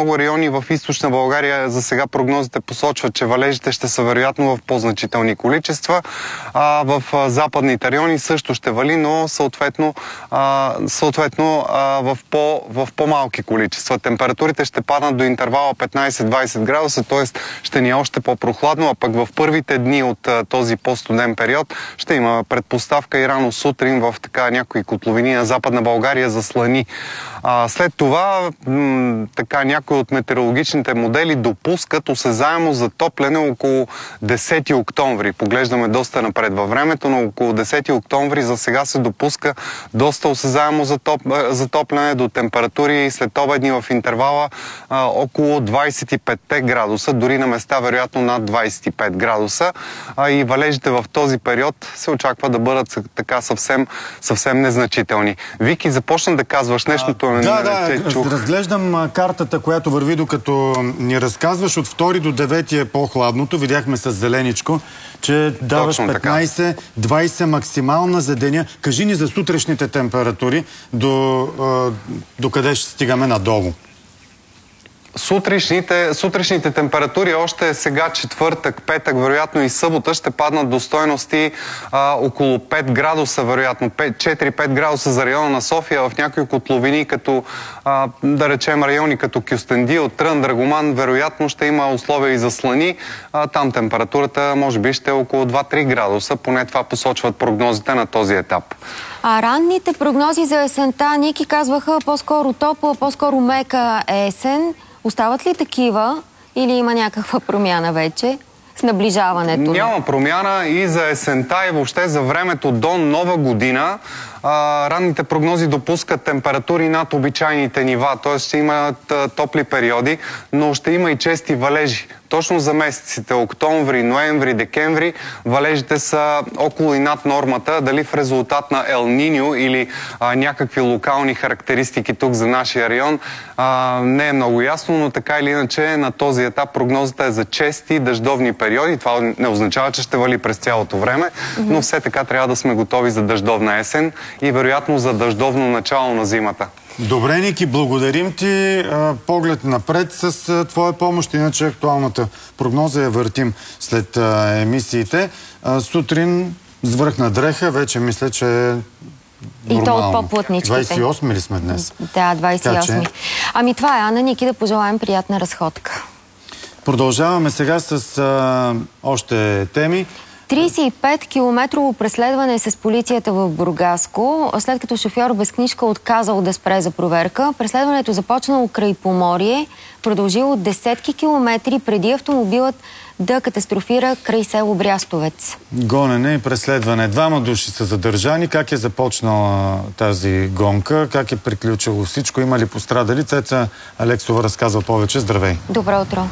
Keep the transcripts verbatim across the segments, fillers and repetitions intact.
много райони в източна България за сега прогнозите посочват, че валежите ще са вероятно в по-значителни количества. А в западните райони също ще вали, но съответно, а, съответно а, в, по, в по-малки количества. Температурите ще паднат до интервала петнайсет-двайсет градуса, т.е. ще ни е още по-прохладно, а пък в първите дни от а, този по-студен период ще има предпоставка и рано сутрин в така някои котловини на Западна България за слани. А, след това м- така някои от метеорологичните модели допускат осезаемо затопляне около десети октомври. Поглеждаме доста напред във времето, но около десети октомври за сега се допуска доста осезаемо затоп... затопляне до температури след обедни в интервала а, около двайсет и пет градуса, дори на места вероятно над двайсет и пет градуса. А, и валежите в този период се очаква да бъдат така съвсем, съвсем незначителни. Вики, започна да казваш нещото. А, да, да, раз, разглеждам картата, която върви докато ни разказваш. От втори до девети е по-хладното. Видяхме с зеленичко, че даваш петнайсет-двайсет максимална за деня. Кажи ни за сутрешните температури, до, до къде ще стигаме надолу. Сутрешните, сутрешните температури още сега четвъртък, петък, вероятно и събота ще паднат до стойности а, около пет градуса, вероятно четири-пет градуса за района на София. В някои котловини, като а, да речем райони като Кюстендил, Трън, Драгоман, вероятно ще има условия и за слани. А, там температурата може би ще е около два-три градуса, поне това посочват прогнозите на този етап. А ранните прогнози за есента, Ники, казваха по-скоро топла, по-скоро мека есен. Остават ли такива или има някаква промяна вече с наближаването? Няма промяна и за есента, и въобще за времето до Нова година. А, ранните прогнози допускат температури над обичайните нива, т.е. ще имат а, топли периоди, но ще има и чести валежи. Точно за месеците октомври, ноември, декември валежите са около и над нормата. Дали в резултат на Ел Ниньо или а, някакви локални характеристики тук за нашия район, а, не е много ясно, но така или иначе на този етап прогнозата е за чести дъждовни периоди. Това не означава, че ще вали през цялото време, но все така трябва да сме готови за дъждовна есен и вероятно за дъждовно начало на зимата. Добре, Ники, благодарим ти. Поглед напред с твоя помощ, иначе актуалната прогноза я въртим след емисиите. Сутрин свръхна дреха, вече мисля, че е и то от по-плътничките. двайсет и осми ли сме днес? Да, двайсет и осми. Че... Ами това е, Ана, Ники, да пожелаем приятна разходка. Продължаваме сега с а, още теми. трийсет и пет километрово преследване с полицията в Бургаско, след като шофьор без книжка отказал да спре за проверка. Преследването започнало край Поморие, продължило десетки километри преди автомобилът да катастрофира край село Брястовец. Гонене и преследване. Двама души са задържани. Как е започнала тази гонка? Как е приключило всичко? Има ли пострадали? Цеца Алексова разказва повече. Здравей! Добро утро!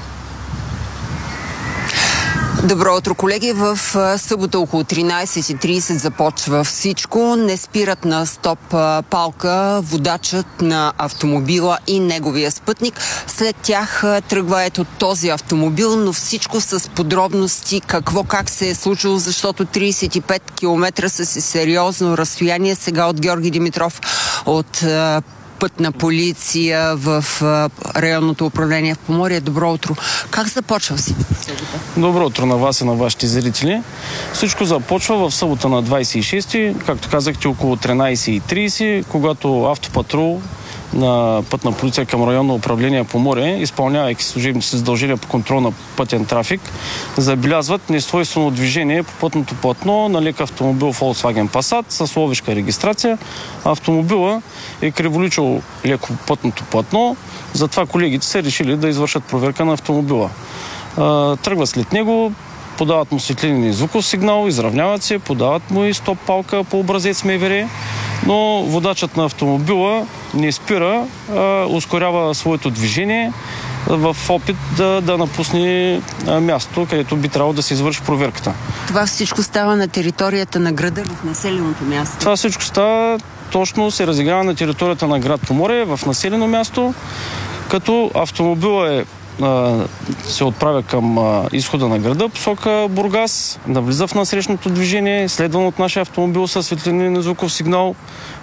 Добро утро, колеги. В събота около тринайсет и трийсет започва всичко. Не спират на стоп палка водачът на автомобила и неговия спътник. След тях тръгва ето този автомобил, но всичко с подробности какво как се е случило, защото трийсет и пет километра са си сериозно разстояние. Сега от Георги Димитров от Пътна полиция в районното управление в Поморие. Добро утро. Как започва си? Добро утро на вас и на вашите зрители. Всичко започва в събота на двайсет и шести, както казахте, около тринайсет и трийсет, когато автопатрул на Пътна полиция към районно управление Поморие, изпълнявайки служебните си задължения по контрол на пътен трафик, забелязват несвойствено движение по пътното платно на лек автомобил Volkswagen Passat с ловешка регистрация. Автомобила е криволичил леко по пътното платно, затова колегите са решили да извършат проверка на автомобила. Тръгват след него, подават му светлинен звуков сигнал, изравняват се, подават му и стоп палка по образец МВР, но водачът на автомобила не спира, а ускорява своето движение в опит да, да напусне място, където би трябвало да се извърши проверката. Това всичко става на територията на града, в населеното място? Това всичко става, точно се разиграва на територията на град Поморие, в населено място, като автомобила е се отправя към изхода на града, посока Бургас, навлиза в насрещното движение, следван от нашия автомобил със светлинен звуков сигнал,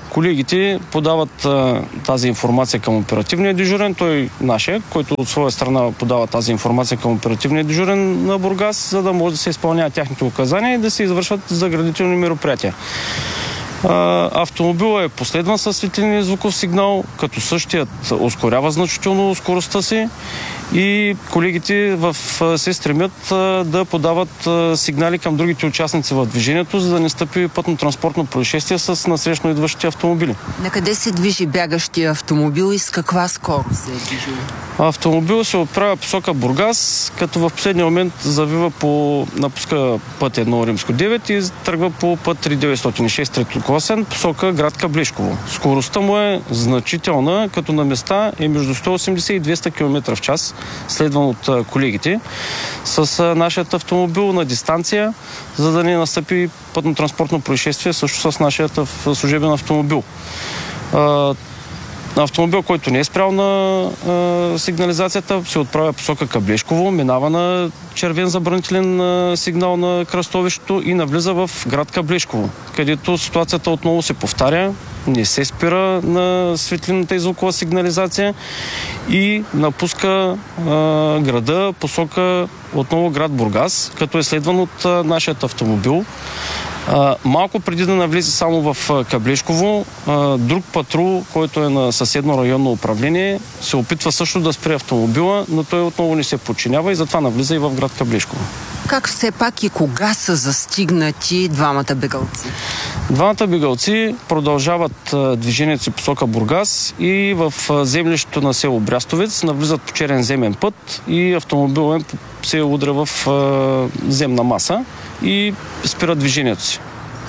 колегите подават а, тази информация към оперативния дежурен, той нашия, който от своя страна подава тази информация към оперативния дежурен на Бургас, за да може да се изпълняват тяхните указания и да се извършват заградителни мероприятия. Автомобилът е последван със светлинен звуков сигнал, като същият ускорява значително скоростта си и колегите в, се стремят да подават сигнали към другите участници в движението, за да не стъпи пътно-транспортно происшествие с насрещно идващи автомобили. На къде се движи бягащия автомобил и с каква скорост се е движил? Автомобил се отправя посока Бургас, като в последния момент завива по напуска път едно Римско девет и тръгва по път три деветстотин и шест третокласен посока град Каблешково. Скоростта му е значителна, като на места е между сто осемдесет и двеста километра в час, следван от колегите, с нашият автомобил на дистанция, за да не настъпи пътно-транспортно происшествие също с нашият служебен автомобил. Автомобил, който не е спрял на а, сигнализацията, се отправя посока Каблешково, минава на червен забранителен а, сигнал на кръстовището и навлиза в град Каблешково, където ситуацията отново се повтаря, не се спира на светлинната и звукова сигнализация и напуска а, града посока отново град Бургас, като е следван от а, нашият автомобил. Uh, малко преди да навлезе само в uh, Каблешково, uh, друг патрул, който е на съседно районно управление, се опитва също да спре автомобила, но той отново не се подчинява и затова навлиза и в град Каблешково. Как все пак и кога са застигнати двамата бегалци? Двамата бегалци продължават uh, движението си посока Бургас и в uh, землището на село Брястовец навлизат по черен земен път и автомобилът се удря в uh, земна маса и спира движението си.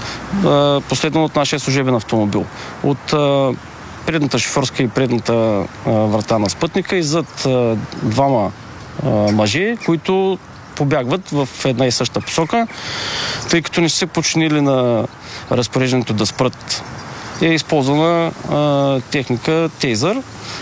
Последно от нашия служебен автомобил. От а, предната шофьорска и предната а, врата на спътника иззад а, двама а, мъже, които побягват в една и съща посока, тъй като не са се подчинили на разпореждането да спрат. Е използвана а, техника тейзър,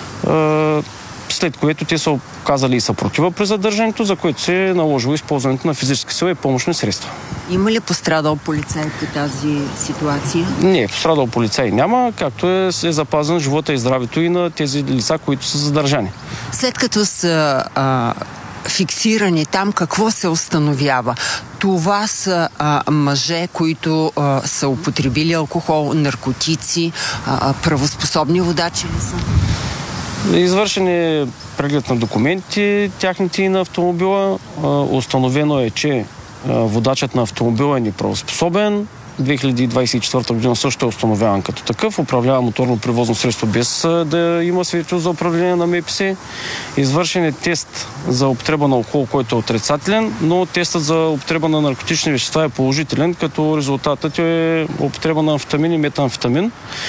а, след което те са оказали и съпротива при задържането, за което се е наложило използването на физически сила и помощни средства. Има ли пострадал полицай по тази ситуация? Не, пострадал полицай няма, както е, е запазен живота и здравето и на тези лица, които са задържани. След като са а, фиксирани там, какво се установява? Това са а, мъже, които а, са употребили алкохол, наркотици, а, правоспособни водачи ли са? Извършен е преглед на документи, тяхните и на автомобила. Установено е, че водачът на автомобила е неправоспособен. две хиляди двадесет и четвърта година също е установяван като такъв. Управлява моторно превозно средство без да има свидетелство за управление на МПС. Извършен е тест за употреба на алкохол, който е отрицателен, но тестът за употреба на наркотични вещества е положителен, като резултатът е употреба на амфетамин и метамфетамин.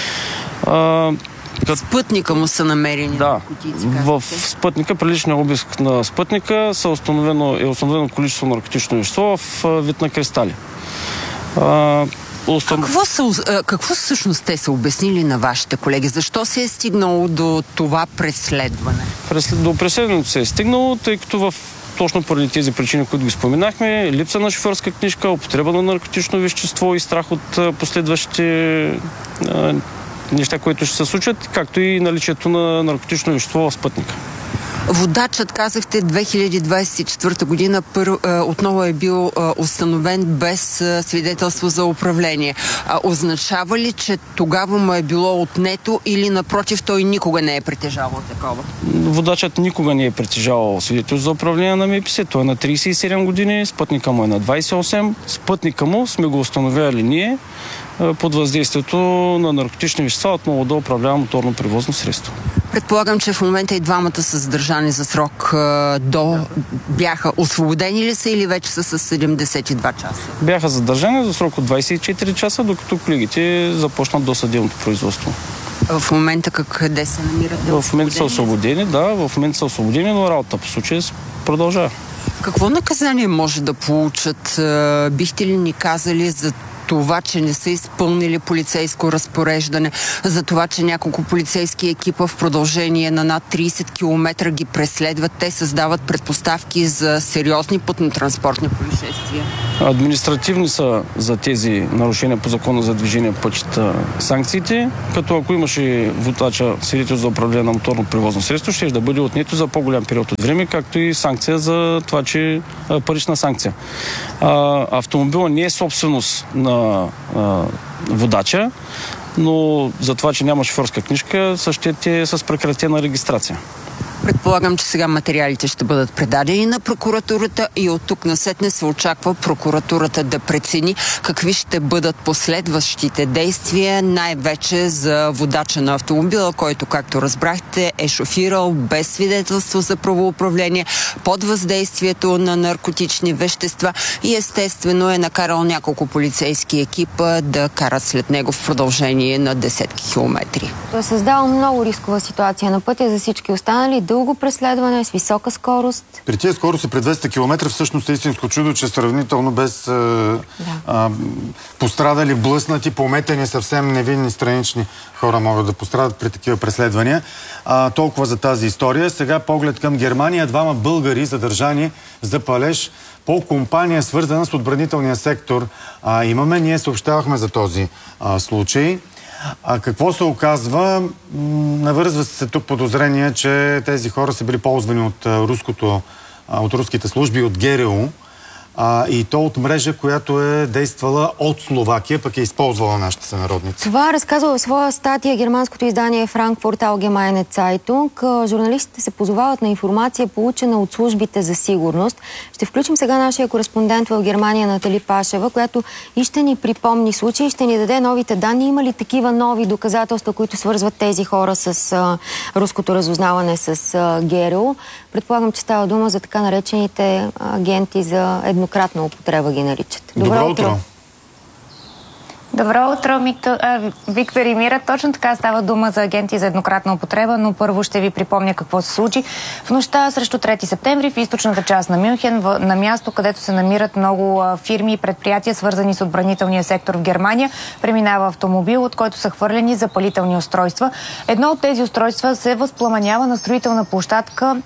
Кът... Спътника му са намерени да, наркотици. В спътника, при личния обиск на спътника са установено, е установено количество наркотично вещество в вид на кристали. А, устан... какво, са, какво всъщност те са обяснили на вашите колеги? Защо се е стигнало до това преследване? Преслед... До преследването се е стигнало, тъй като в точно поради тези причини, които ги споменахме, липса на шофьорска книжка, употреба на наркотично вещество и страх от последващи неща, които ще се случат, както и наличието на наркотично вещество в спътника. Водачът, казахте, две хиляди двадесет и четвърта година пър, отново е бил установен без свидетелство за управление. Означава ли, че тогава му е било отнето или напротив той никога не е притежавал такова? Водачът никога не е притежавал свидетелство за управление на МПС. Той е на тридесет и седем години, спътника му е на двадесет и осем. Спътника му сме го установявали ние под въздействието на наркотични вещества, отново да управлява моторно превозно средство. Предполагам, че в момента и двамата са задържани за срок до... Бяха освободени ли са или вече са с седемдесет и два часа? Бяха задържани за срок от двадесет и четири часа, докато колегите започнат досъдебното производство. В момента къде се намират? В момента са освободени, да, в момента са освободени, но работа по случая продължава. Какво наказание може да получат? Бихте ли ни казали за това, че не са изпълнили полицейско разпореждане, за това, че няколко полицейски екипа в продължение на над тридесет километра ги преследват? Те създават предпоставки за сериозни пътно-транспортни происшествия. Административни са за тези нарушения по закона за движение по пътищата санкциите, като ако имаше водача свидетел за управление на моторно превозно средство, ще да бъде отнето за по-голям период от време, както и санкция за това, че парична санкция. А, автомобила не е собственост на а, водача, но за това, че няма шофьорска книжка, същият е с прекратена регистрация. Предполагам, че сега материалите ще бъдат предадени на прокуратурата и от тук насетне се очаква прокуратурата да прецени какви ще бъдат последващите действия, най-вече за водача на автомобила, който, както разбрахте, е шофирал без свидетелство за правоуправление, под въздействието на наркотични вещества и естествено е накарал няколко полицейски екипа да карат след него в продължение на десетки километри. Това е създава много рискова ситуация на пътя за всички останали. Дълго преследване с висока скорост. При тия скорости пред двеста километра всъщност е истинско чудо, че сравнително без а, да. а, пострадали, блъснати, пометени, съвсем невинни странични хора могат да пострадат при такива преследвания. А, толкова за тази история. Сега поглед към Германия. Двама българи задържани за палеж по компания, свързана с отбранителния сектор. А, имаме, ние съобщавахме за този а, случай. А какво се оказва? Навързва се тук подозрение, че тези хора са били ползвани от, руското, от руските служби, от ГРУ, а, и то от мрежа, която е действала от Словакия, пък е използвала нашите сънародници. Това разказва в своя статия германското издание Frankfurt Allgemeine Zeitung. Журналистите се позовават на информация, получена от службите за сигурност. Ще включим сега нашия кореспондент в Германия Натали Пашева, която и ще ни припомни случаи, ще ни даде новите данни. Има ли такива нови доказателства, които свързват тези хора с а, руското разузнаване, с а, ГРУ? Предполагам, че става дума за така наречените агенти за еднократна употреба, ги наричат. Добро, Добро утро! утро. Добро утро, Виктор и Мира. Точно така става дума за агенти за еднократна употреба, но първо ще ви припомня какво се случи. В нощта срещу трети септември в източната част на Мюнхен, на място, където се намират много фирми и предприятия, свързани с отбранителния сектор в Германия, преминава автомобил, от който са хвърлени запалителни устройства. Едно от тези устройства се възпламенява на строителна площадка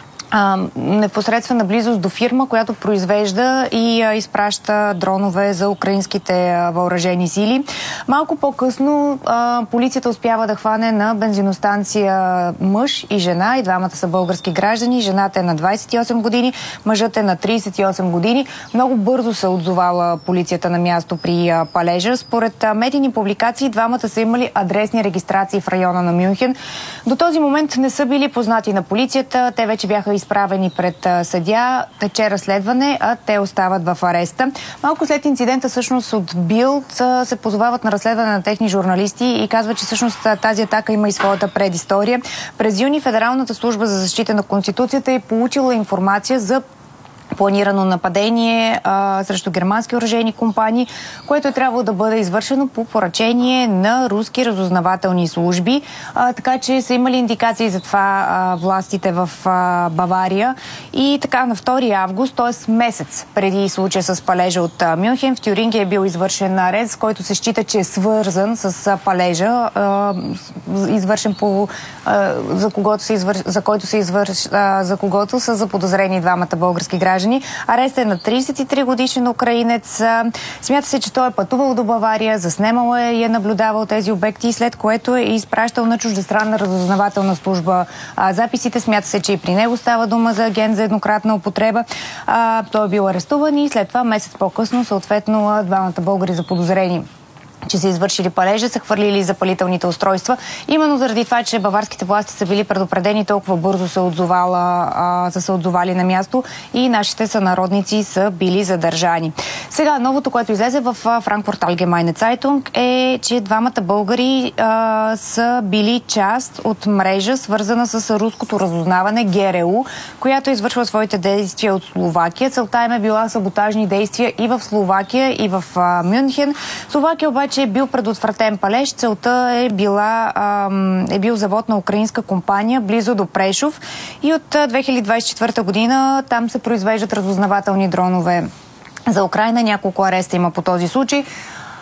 непосредствена близост до фирма, която произвежда и а, изпраща дронове за украинските а, въоръжени сили. Малко по-късно а, полицията успява да хване на бензиностанция мъж и жена, и двамата са български граждани. Жената е на двадесет и осем години, мъжът е на тридесет и осем години. Много бързо се отзовала полицията на място при а, палежа. Според а, медийни публикации, двамата са имали адресни регистрации в района на Мюнхен. До този момент не са били познати на полицията. Те вече бяха изправени пред съдия, тече разследване, а те остават в ареста. Малко след инцидента всъщност от Билд се позовават на разследване на техни журналисти и казват, че всъщност тази атака има и своята предистория. През юни Федералната служба за защита на Конституцията е получила информация за планирано нападение а, срещу германски оръжейни компании, което е трябвало да бъде извършено по поръчение на руски разузнавателни служби. А, така че са имали индикации за това а, властите в а, Бавария. И така на втори август, т.е. месец преди случая с палежа от а, Мюнхен, в Тюрингия е бил извършен арест, който се счита, че е свързан с а, палежа, а, извършен по а, за когото се извърш, за който се извърш, а, за когото са заподозрени двамата български граждани. Арест е на тридесет и три годишен украинец. Смята се, че той е пътувал до Бавария, заснемал е и е наблюдавал тези обекти, след което е изпращал на чуждестранна разузнавателна служба записите. Смята се, че и при него става дума за агент за еднократна употреба. Той е бил арестуван и след това месец по-късно съответно двамата българи заподозрени, че са извършили палежа, са хвърлили запалителните устройства. Именно заради това, че баварските власти са били предупредени, толкова бързо се отзовала, а, са се отзовали на място и нашите сънародници са били задържани. Сега, новото, което излезе в Frankfurt Allgemeine Zeitung е, че двамата българи а, са били част от мрежа, свързана с руското разузнаване ГРУ, която извършва своите действия от Словакия. Целта им е била саботажни действия и в Словакия, и в а, Мюнхен. Словакия обаче е бил предотвратен палеж. Целта е била ам, е бил завод на украинска компания близо до Прешов и от две хиляди двадесет и четвърта година там се произвеждат разузнавателни дронове за Украйна. Няколко ареста има по този случай.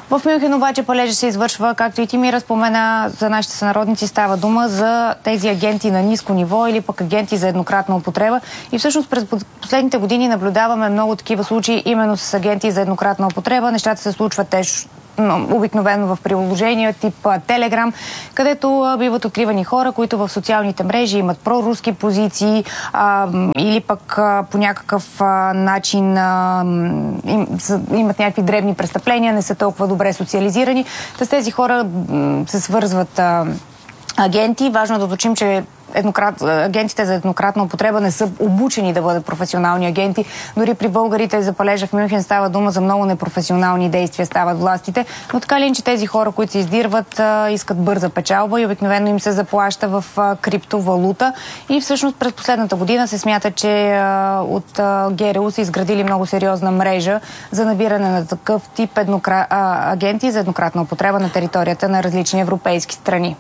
В Мюнхен обаче палежа се извършва, както и ти Мира спомена, за нашите сънародници става дума за тези агенти на ниско ниво или пък агенти за еднократна употреба. И всъщност през последните години наблюдаваме много такива случаи именно с агенти за еднократна употреба. Нещата се случват теж обикновено в приложения тип Телеграм, където биват откривани хора, които в социалните мрежи имат проруски позиции а, или пък а, по някакъв а, начин а, им, с, имат някакви дребни престъпления, не са толкова добре социализирани. С тези хора м, се свързват а, агенти. Важно е да уточним, че Еднократ, агентите за еднократна употреба не са обучени да бъдат професионални агенти. Дори при българите за палежа в Мюнхен става дума за много непрофесионални действия, стават властите. Но така ли, че тези хора, които се издирват, искат бърза печалба и обикновено им се заплаща в криптовалута. И всъщност през последната година се смята, че от ГРУ са изградили много сериозна мрежа за набиране на такъв тип еднокра... агенти за еднократна употреба на територията на различни европейски страни.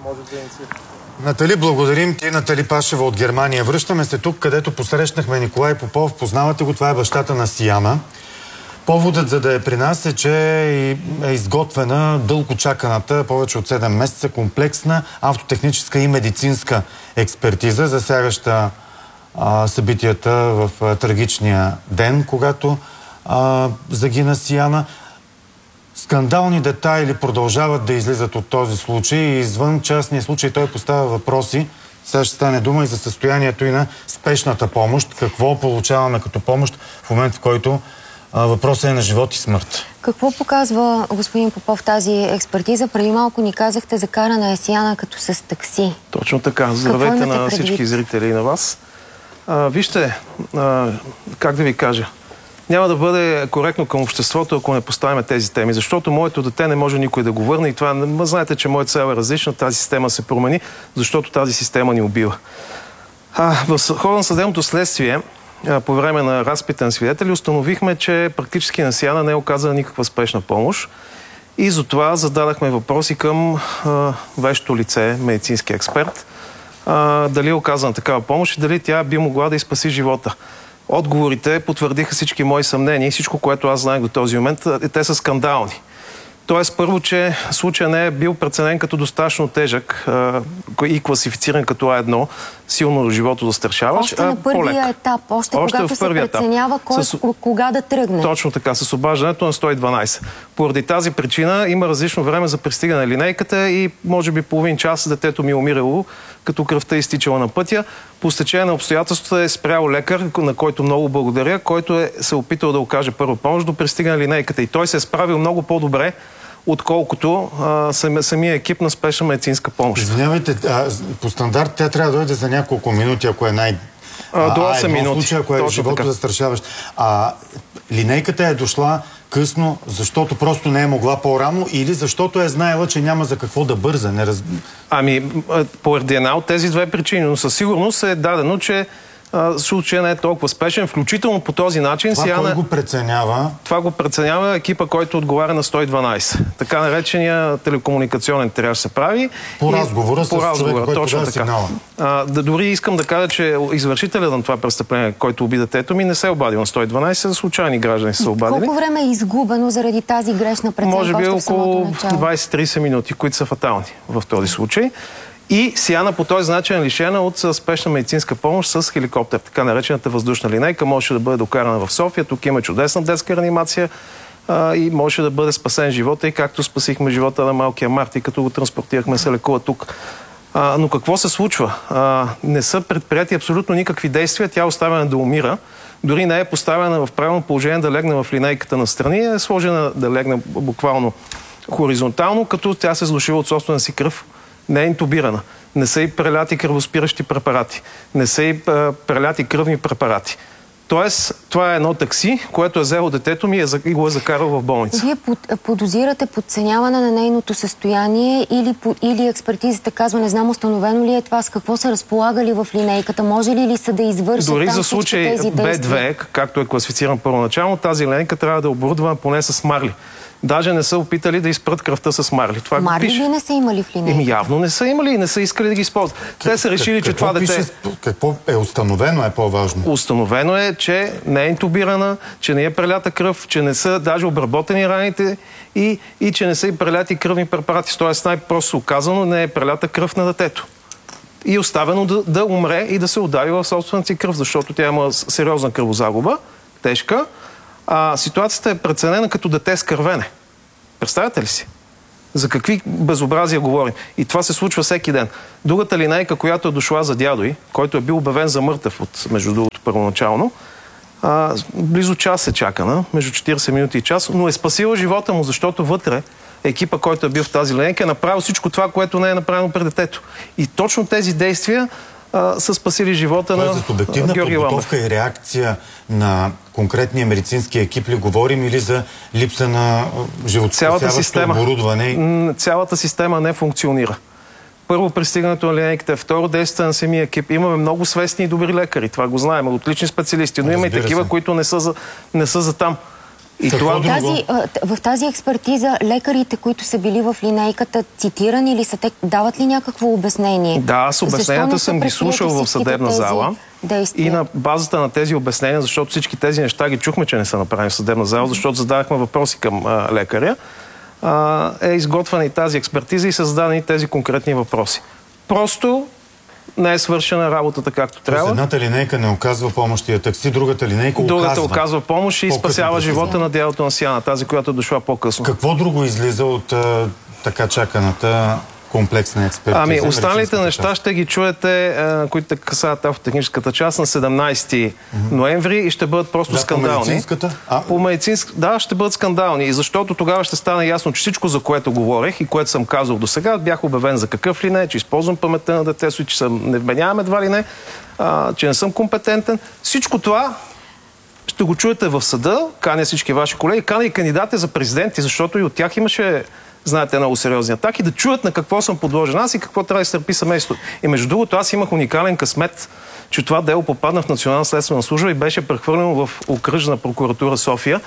Натали, благодарим ти, Натали Пашева от Германия. Връщаме се тук, където посрещнахме Николай Попов. Познавате го, това е бащата на Сияна. Поводът за да е при нас е, че е изготвена дълго чаканата, повече от седем месеца, комплексна автотехническа и медицинска експертиза, засягаща а, събитията в а, трагичния ден, когато а, загина Сияна. Скандални детайли продължават да излизат от този случай и извън частния случай той поставя въпроси. Сега ще стане дума и за състоянието и на спешната помощ. Какво получаваме като помощ в момент, в който а, въпросът е на живот и смърт. Какво показва, господин Попов, тази експертиза? Преди малко ни казахте за каране Сияна като с такси. Точно така. Здравейте на предвид? Всички зрители и на вас. А, вижте, а, как да ви кажа, няма да бъде коректно към обществото, ако не поставим тези теми, защото моето дете не може никой да го върне и това, знаете, че моята цел е различна, тази система се промени, защото тази система ни убива. А, в хода на съдебното следствие, а, по време на разпита на свидетели, установихме, че практически на Сияна не е оказана никаква спешна помощ и затова зададахме въпроси към а, вещото лице, медицински експерт, а, дали е оказана такава помощ и дали тя би могла да изспаси спаси живота. Отговорите потвърдиха всички мои съмнения и всичко, което аз знаех до този момент, те са скандални. Тоест, първо, че случая не е бил преценен като достатъчно тежък а, и класифициран като А едно, силно живото застрашаващ. Още на първия етап, още, още когато се преценява кой, с, кога да тръгне. Точно така, с обаждането на сто и дванайсет. Поради тази причина има различно време за пристигане на линейката и може би половин час детето ми е умирало, като кръвта е изтичала на пътя. По стечение на обстоятелствата е спрял лекар, на който много благодаря, който е се опитал да окаже първа помощ до пристигане на линейката. И той се е справил много по-добре, отколкото а, сами, самия екип на спешна медицинска помощ. Извинявайте, а, по стандарт тя трябва да дойде за няколко минути, ако е най... А, до осем минути. Случай, ако е живото застрашаващ. А линейката е дошла късно, защото просто не е могла по-рано или защото е знаела, че няма за какво да бърза? Не раз... Ами, поради една от тези две причини, но със сигурност е дадено, че случая не е толкова спешен, включително по този начин. Това Сияна... кой го преценява? Това го преценява екипа, който отговаря на сто и дванайсет. Така наречения телекомуникационен трябва да се прави. По разговора с човек, който точно така. Сигнала. А, да, дори искам да кажа, че извършителят на това престъпление, който уби детето ми, не се е обадил на сто и дванайсет, за случайни граждани са обадили. Колко време е изгубено заради тази грешна преценка? Може би около двайсет-трийсет минути, които са фатални в този случай. И Сияна по този начин е лишена от спешна медицинска помощ с хеликоптер. Така наречената въздушна линейка може да бъде докарана в София. Тук има чудесна детска реанимация а, и може да бъде спасен живота, и както спасихме живота на малкия Марти, като го транспортирахме се лекува тук. А, но какво се случва? А, не са предприяти абсолютно никакви действия. Тя е оставена да умира. Дори не е поставена в правилно положение да легне в линейката настрани. Е сложена да легне буквално хоризонтално, като тя се сдушила от собствена си кръв. Не е интубирана. Не са и преляти кръвоспиращи препарати. Не са и преляти кръвни препарати. Тоест, това е едно такси, което е взело детето ми и го е закарал в болница. Вие подозирате подценяване на нейното състояние или, или експертизата казва, не знам установено ли е това, с какво са разполагали в линейката, може ли ли са да извършат дори там за случай тези Б две, както е класифициран първоначално, тази линейка трябва да е оборудвана поне с марли. Даже не са опитали да изпрат кръвта с марли. Това марли ли не са имали в линейката? Еми, явно не са имали и не са искали да ги използват. Те са решили, че това дете... Какво е установено е по-важно? Установено е, че не е интубирана, че не е прелята кръв, че не са даже обработени раните и, и че не са и преляти кръвни препарати. Тоест, най-просто казано, не е прелята кръв на детето. И оставено да, да умре и да се удави в собствената си кръв, защото тя има сериозна кръвозагуба, тежка. А ситуацията е преценена като дете с кървене. Представяте ли си? За какви безобразия говорим? И това се случва всеки ден. Другата линейка, която е дошла за дядо й, който е бил обявен за мъртъв от, между другото, първоначално, а, близо час е чакана, между четирийсет минути и час, но е спасила живота му, защото вътре екипа, който е бил в тази линейка, е направил всичко това, което не е направено пред детето. И точно тези действия а, са спасили живота на Георги Ламбев. За субективна подготовка и реакция на конкретния медицински екип ли говорим или за липса на животоспасяващо оборудване? Цялата система не функционира. Първо, пристигането на линейката, второ, действията на самия екип. Имаме много свестни и добри лекари, това го знаем, отлични специалисти, но има и такива, които не са за, не са за там. И това... тази, в тази експертиза лекарите, които са били в линейката, цитирани ли са? Те дават ли някакво обяснение? Да, аз обясненията съм ги слушал в съдебна зала. Действия. И на базата на тези обяснения, защото всички тези неща ги чухме, че не са направени в съдебна зала, защото зададахме въпроси към а, лекаря, а, е изготвена и тази експертиза и са зададени тези конкретни въпроси. Просто не е свършена работата както трябва. Едната линейка не оказва помощ и е такси, другата линейка другата оказва. Другата оказва помощ и спасява живота на дядото на Сияна, тази, която е дошла по-късно. Какво друго излиза от а, така чаканата комплексна експертиза? Ами, останалите неща ще ги чуете, а, които касаят автотехническата част на седемнайсети mm-hmm. ноември и ще бъдат просто да, скандални. По медицинската? А... По медицинска... Да, ще бъдат скандални. И защото тогава ще стане ясно, че всичко, за което говорех и което съм казал до сега, бях обявен за какъв ли не, че използвам паметта на детето, че съм невменяем едва ли не, а, че не съм компетентен. Всичко това ще го чуете в съда, каня всички ваши колеги, каня и кандидати за президенти, защото и от тях имаше, знаете, много сериозни атаки, да чуят на какво съм подложен аз и какво трябва да изтърпи семейството. И между другото, аз имах уникален късмет, че това дело попадна в Национална следствена служба и беше прехвърлено в окръжна прокуратура София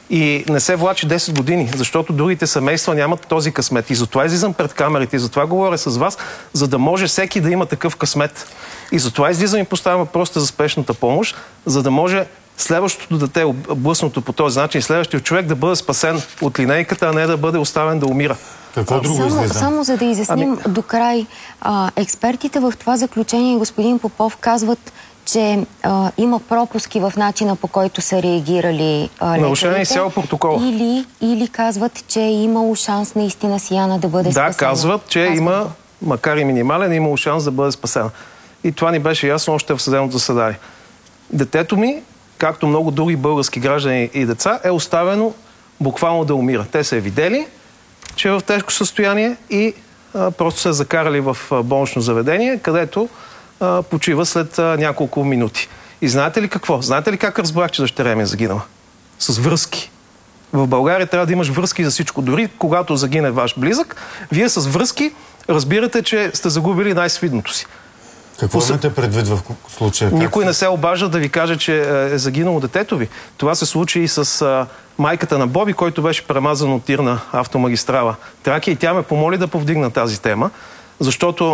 и не се влачи десет години, защото другите семейства нямат този късмет. И затова излизам пред камерите и затова говоря с вас, за да може всеки да има такъв късмет. И затова излизам и поставям въпросите за спешната помощ, за да може следващото дете, облъснато по този начин, следващия човек да бъде спасен от линейката, а не да бъде оставен да умира. Какво друго само, излиза? само за да изясним ами... до край, а, експертите в това заключение, господин Попов, казват, че а, има пропуски в начина, по който са реагирали а, лекарите. Нарушение изцяло протокола. Или, или казват, че е имало шанс наистина Сияна да бъде спасена. Да, казват, че казват има, да. макар и минимален, е имало шанс да бъде спасена. И това ни беше ясно още в съдебното заседание. Детето ми, както много други български граждани и деца, е оставено буквално да умира. Те са е видели, че е в тежко състояние и а, просто се закарали в а, болнично заведение, където а, почива след а, няколко минути. И знаете ли какво? Знаете ли как разбрах, че дъщеря ми е загинала? С връзки. В България трябва да имаш връзки за всичко. Дори когато загине ваш близък, вие с връзки разбирате, че сте загубили най-свидното си. Какво имате предвид в случая? Никой не се обажда да ви каже, че е загинало детето ви. Това се случи и с а, майката на Боби, който беше премазан от тир на автомагистрала Тракия и тя ме помоли да повдигна тази тема, защото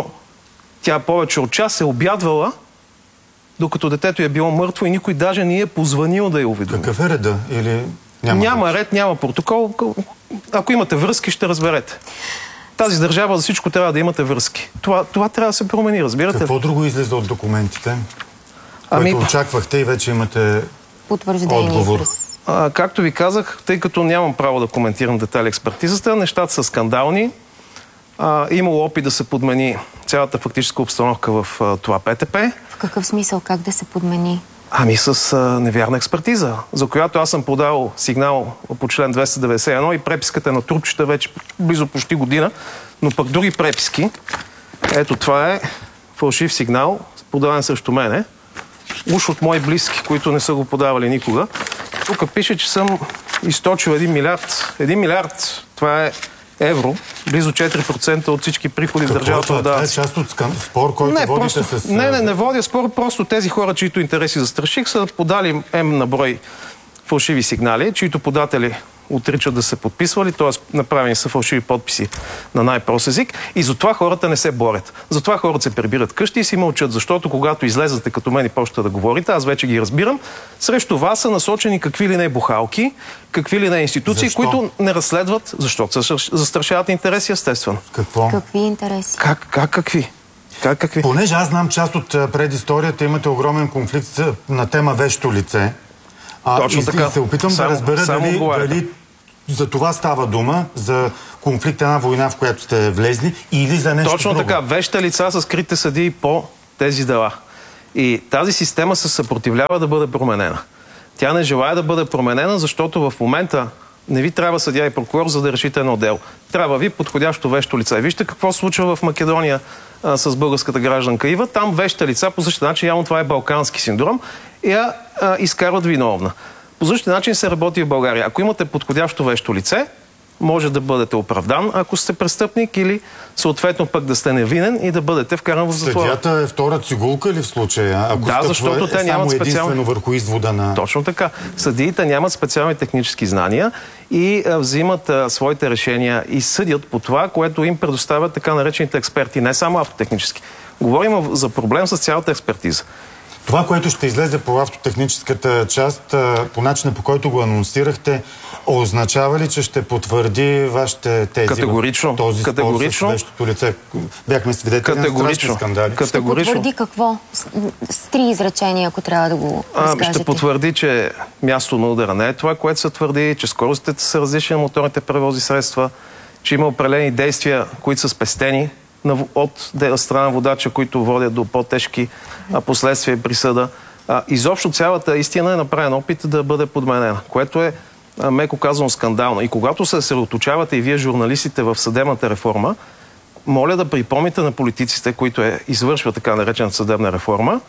тя повече от час се обядвала, докато детето е било мъртво и никой даже не е позванил да я уведоми. Какъв е реда? Или няма, няма ред, няма протокол. Ако имате връзки, ще разберете. Тази държава за всичко трябва да имате връзки. Това, това трябва да се промени, разбирате? Какво друго излиза от документите? Ами... Което очаквахте и вече имате отговор. А, както ви казах, тъй като нямам право да коментирам детали експертизата, нещата са скандални. А, имало опит да се подмени цялата фактическа обстановка в а, това ПТП. В какъв смисъл? Как да се подмени? Ами с а, невярна експертиза, за която аз съм подал сигнал по член двеста деветдесет и едно и преписката е на трупчета вече близо почти година, но пък други преписки. Ето това е фалшив сигнал, подаван срещу мене, уж от мои близки, които не са го подавали никога. Тук пише, че съм източил един милиард. Един милиард, това е евро, близо четири процента от всички приходи в държавата. Това, това е част от спор, който не, водите просто, с... Не, не, не водя спор, просто тези хора, чието интереси застраших, са подали М на брой фалшиви сигнали, чието податели отричат да се подписвали, т.е. направени са фалшиви подписи на най-прост език и затова хората не се борят. Затова хората се прибират къщи и си мълчат, защото когато излезете като мен и почвате да говорите, аз вече ги разбирам, срещу вас са насочени какви ли не бухалки, какви ли не институции, Защо? които не разследват, защото застрашават интереси, естествено. Какво? Какви интереси? Как, как какви? Как какви? Понеже аз знам част от предисторията, имате огромен конфликт на тема вещо лице. А, Точно и, така. И се опитвам само, да разбера дали, дали за това става дума, за конфликт, една война, в която сте влезли, или за нещо Точно друго. така. Вещите лица са скрити съдии по тези дела. И тази система се съпротивлява да бъде променена. Тя не желая да бъде променена, защото в момента не ви трябва съдия и прокурор, за да решите едно дело. Трябва ви подходящо вещо лице. Вижте какво случва в Македония а, с българската гражданка Ива. Там вещите лица по същия начин, явно това е балкански синдром, и я а, изкарват виновна. По същия начин се работи в България. Ако имате подходящо вещо лице, може да бъдете оправдан, ако сте престъпник, или съответно пък да сте невинен и да бъдете вкаран в затвора. Съдията е втора цигулка ли в случая? Ако Да, защото е те нямат само единствено специални... върху извода на... Точно така. Съдиите нямат специални технически знания и а, взимат а, своите решения и съдят по това, което им предоставят така наречените експерти, не само автотехнически. Говорим за проблем с цялата експертиза. Това, което ще излезе по автотехническата част, по начина, по който го анонсирахте, означава ли, че ще потвърди вашите тези? Категорично. В този Категорично. спор с вещото лице? Бяхме свидетели на страшни скандали. Категорично. Ще потвърди какво? С, с три изречения, ако трябва да го разкажете. Ще потвърди, че място на удара не е това, което се твърди, че скоростите са различни на моторните превозни средства, че има определени действия, които са спестени от страна водача, които водят до по-тежки последствия и присъда. А, изобщо цялата истина е направен опит да бъде подменена, което е, а, меко казано, скандално. И когато се съсредоточавате и вие, журналистите, в съдебната реформа, моля да припомните на политиците, които е, извършва така наречената съдебна реформа,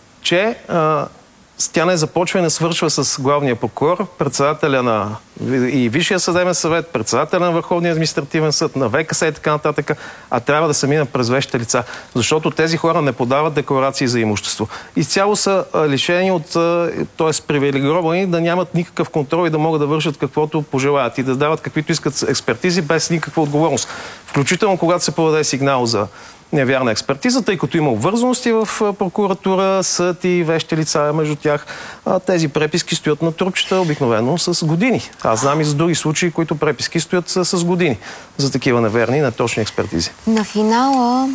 че а, тя не започва и не свършва с главния прокурор, председателя на и Висшия съдебен съвет, председателя на Върховния административен съд, на ВКС и така нататък, а трябва да се мина през вещите лица, защото тези хора не подават декларации за имущество. Изцяло са а, лишени от, т.е. привилегировани да нямат никакъв контрол и да могат да вършат каквото пожелаят и да дават каквито искат експертизи без никаква отговорност. Включително когато се подаде сигнал за невярна експертиза, тъй като има обвързаности в прокуратура, съд и вещи лица между тях. Тези преписки стоят на трупчета обикновено с години. Аз знам и за други случаи, които преписки стоят с, с години за такива неверни и неточни експертизи. На финала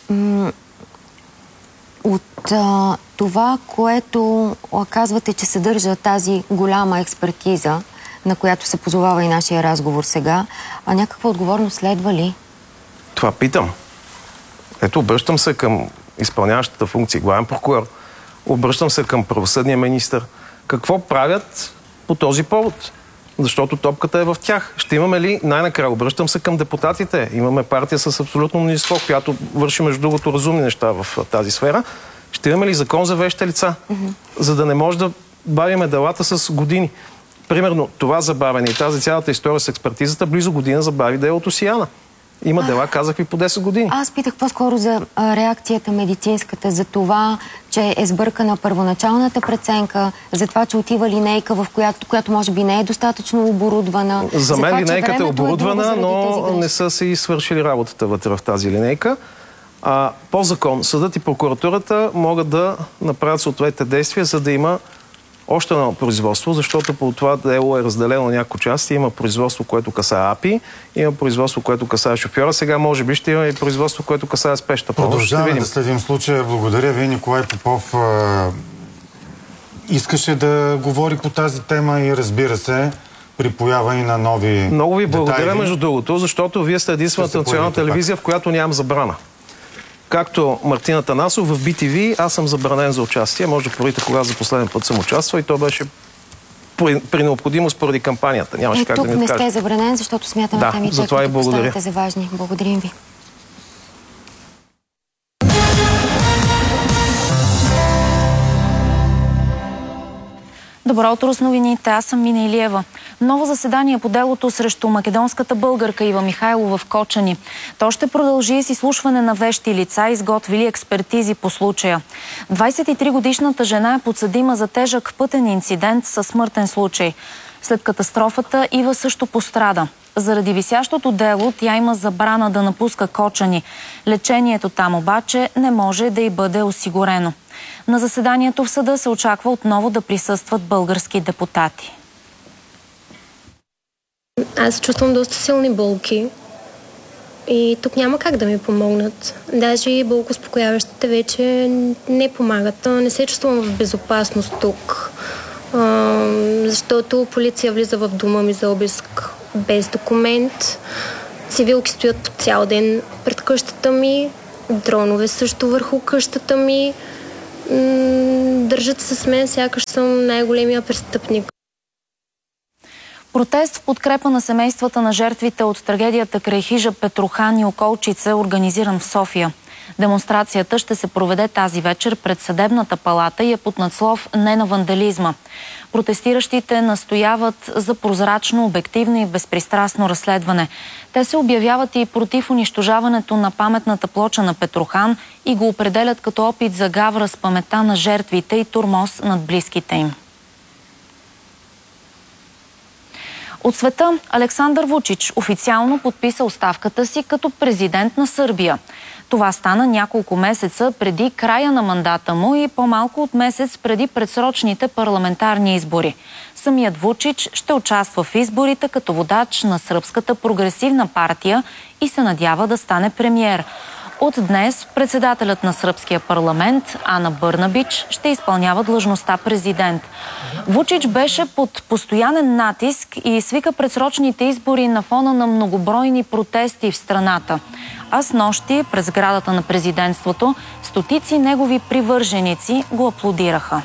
от а, това, което казвате, че съдържа тази голяма експертиза, на която се позовава и нашия разговор сега, а някаква отговорност следва ли? Това питам. Ето, обръщам се към изпълняващата функция главен прокурор, обръщам се към правосъдния министър. Какво правят по този повод? Защото топката е в тях. Ще имаме ли, най-накрая обръщам се към депутатите, имаме партия с абсолютно мнозинство, която върши между другото разумни неща в тази сфера, ще имаме ли закон за вещите лица, mm-hmm. за да не може да бавиме делата с години. Примерно това забавяне и тази цялата история с експертизата близо година забави делото Сияна. Има дела, казах ви, по десет години. Аз питах по-скоро за а, реакцията медицинската, за това, че е сбъркана първоначалната преценка, за това, че отива линейка, в която, която може би не е достатъчно оборудвана. За, за мен това, линейката е оборудвана, е но не са си свършили работата вътре в тази линейка. А, по закон, съдът и прокуратурата могат да направят съответните действия, за да има още едно производство, защото по това дело е разделено на няколко части. Има производство, което касае АПИ, има производство, което касае шофьора. Сега може би ще има и производство, което касае спешната помощ. Продължаваме да следим случая. Благодаря ви. Николай Попов а, искаше да говори по тази тема и разбира се, при поява и на нови Много ви благодаря, детайли. Между другото, защото вие сте единствената национална телевизия, в която нямам забрана. Както Мартин Атанасов в Би Ти Ви, аз съм забранен за участие. Може да проверите кога за последен път съм участвал и то беше при, при необходимост поради кампанията. Нямаше е, как да ми откажа. Тук не сте забранен, защото смятаме да, темите, които поставяте за важни. Благодарим ви. Добро утро с новините. Аз съм Мина Илиева. Ново заседание по делото срещу македонската българка Ива Михайлова в Кочани. То ще продължи с изслушване на вещи лица, изготвили експертизи по случая. двадесет и три годишната жена е подсъдима за тежък пътен инцидент със смъртен случай. След катастрофата Ива също пострада. Заради висящото дело тя има забрана да напуска Кочани. Лечението там обаче не може да й бъде осигурено. На заседанието в съда се очаква отново да присъстват български депутати. Аз чувствам доста силни болки и тук няма как да ми помогнат. Даже и болкоуспокояващите вече не помагат. Не се чувствам в безопасност тук, защото полиция влиза в дома ми за обиск без документ. Цивилки стоят по цял ден пред къщата ми, дронове също върху къщата ми. Държат се с мен, сякаш съм най-големия престъпник. Протест в подкрепа на семействата на жертвите от трагедията край хижа Петрохан и околчица е организиран в София. Демонстрацията ще се проведе тази вечер пред Съдебната палата и е под надслов "Не на вандализма". Протестиращите настояват за прозрачно, обективно и безпристрастно разследване. Те се обявяват и против унищожаването на паметната плоча на Петрохан и го определят като опит за гавра с паметта на жертвите и тормоз над близките им. От света Александър Вучич официално подписа оставката си като президент на Сърбия. Това стана няколко месеца преди края на мандата му и по-малко от месец преди предсрочните парламентарни избори. Самият Вучич ще участва в изборите като водач на Сръбската прогресивна партия и се надява да стане премиер. От днес председателят на сръбския парламент Ана Бърнабич ще изпълнява длъжността президент. Вучич беше под постоянен натиск и свика предсрочните избори на фона на многобройни протести в страната. А снощи през сградата на президентството стотици негови привърженици го аплодираха.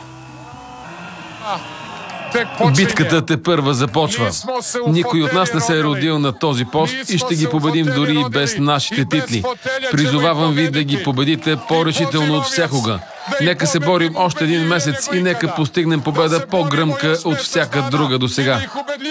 Битката тепърва започва. Никой от нас не се е родил на този пост и ще ги победим дори и без нашите титли. Призовавам ви да ги победите по-решително от всякога. Нека се борим още един месец и нека постигнем победа по-гръмка от всяка друга досега.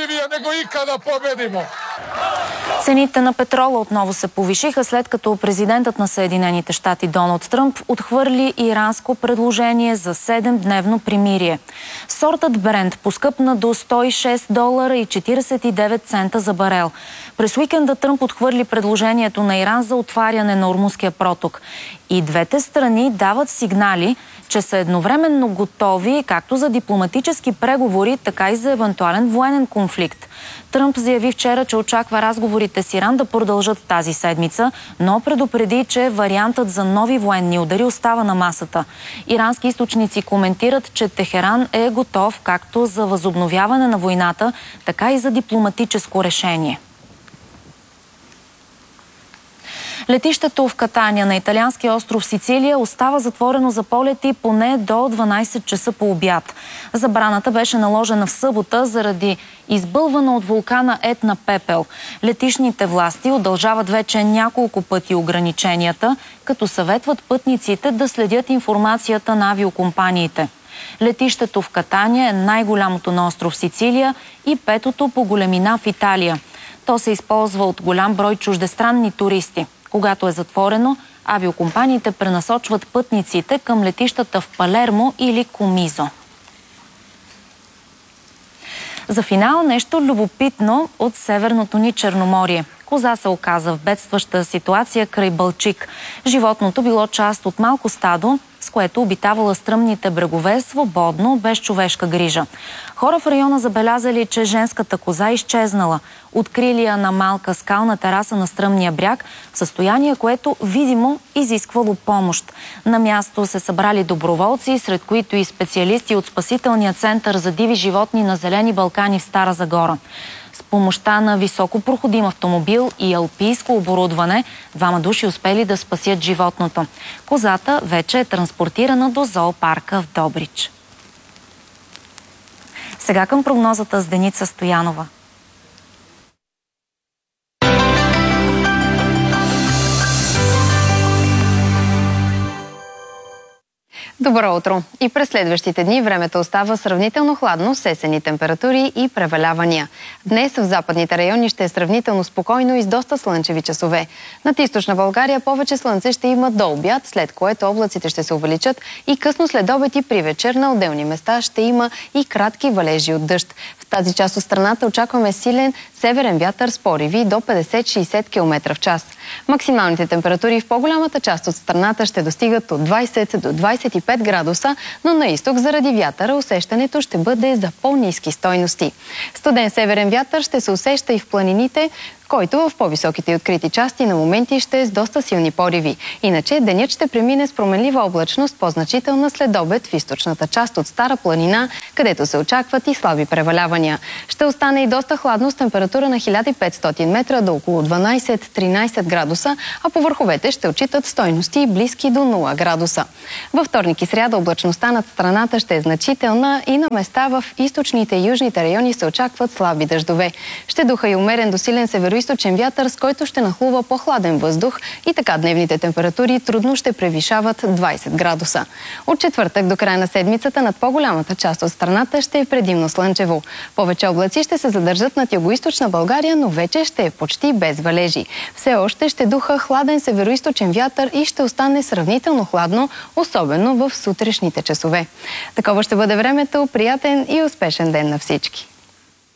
Цените на петрола отново се повишиха, след като президентът на Съединените щати Доналд Тръмп отхвърли иранско предложение за седемдневно примирие. Сортът Брент поскъпна до сто и шест долара и четиридесет и девет цента за барел. През уикенда Тръмп отхвърли предложението на Иран за отваряне на Ормузския проток. И двете страни дават сигнали, че са едновременно готови както за дипломатически преговори, така и за евентуален военен конфликт. Тръмп заяви вчера, че очаква разговорите с Иран да продължат тази седмица, но предупреди, че вариантът за нови военни удари остава на масата. Ирански източници коментират, че Техеран е готов както за възобновяване на войната, така и за дипломатическо решение. Летището в Катания на италианския остров Сицилия остава затворено за полети поне до дванадесет часа по обяд. Забраната беше наложена в събота заради избълвана от вулкана Етна пепел. Летищните власти удължават вече няколко пъти ограниченията, като съветват пътниците да следят информацията на авиокомпаниите. Летището в Катания е най-голямото на остров Сицилия и петото по големина в Италия. То се използва от голям брой чуждестранни туристи. Когато е затворено, авиокомпаниите пренасочват пътниците към летищата в Палермо или Комизо. За финал нещо любопитно от северното ни Черноморие. Коза се оказа в бедстваща ситуация край Балчик. Животното било част от малко стадо, с което обитавала стръмните брегове свободно, без човешка грижа. Хора в района забелязали, че женската коза изчезнала. Открили я на малка скална тераса на стръмния бряг, в състояние, което видимо изисквало помощ. На място се събрали доброволци, сред които и специалисти от Спасителния център за диви животни на Зелени Балкани в Стара Загора. С помощта на високопроходим автомобил и алпийско оборудване, двама души успели да спасят животното. Козата вече е транспортирана до зоопарка в Добрич. Сега към прогнозата с Деница Стоянова. Добро утро! И през следващите дни времето остава сравнително хладно с есенни температури и превалявания. Днес в западните райони ще е сравнително спокойно и с доста слънчеви часове. Над източна България повече слънце ще има до обяд, след което облаците ще се увеличат и късно след обед и при вечер на отделни места ще има и кратки валежи от дъжд. В тази част от страната очакваме силен северен вятър с пориви до петдесет до шейсет километра в час. Максималните температури в по-голямата част от страната ще достигат от двайсет до двайсет и пет градуса, но на изток заради вятъра усещането ще бъде за по-ниски стойности. Студен северен вятър ще се усеща и в планините, който в по-високите и открити части на моменти ще е с доста силни пориви. Иначе денят ще премине с променлива облачност, по-значителна след обед в източната част от Стара планина, където се очакват и слаби превалявания. Ще остане и доста хладно с температура на хиляда и петстотин метра до около дванайсет до тринайсет градуса, а по върховете ще отчитат стойности близки до нула градуса. Във вторник и сряда облачността над страната ще е значителна и на места в източните и южните райони се очакват слаби дъждове. Ще духа и умерен до силен североизточен вятър, с който ще нахлува по-хладен въздух и така дневните температури трудно ще превишават двайсет градуса. От четвъртък до края на седмицата над по-голямата част от страната ще е предимно слънчево. Повече облаци ще се задържат над югоизточна България, но вече ще е почти без валежи. Все още ще духа хладен североизточен вятър и ще остане сравнително хладно, особено в сутрешните часове. Такова ще бъде времето. Приятен и успешен ден на всички!